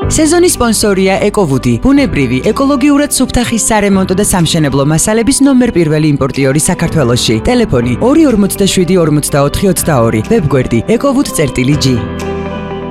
სეზონის სპონსორია ეკოვუდი, ბუნებრივი, ეკოლოგიურად სუფთა ხის სარემონტო და სამშენებლო მასალების ნომერ პირველი იმპორტიორი საქართველოში. ტელეფონი 247 44 22, ვებგვერდი ekovud.g.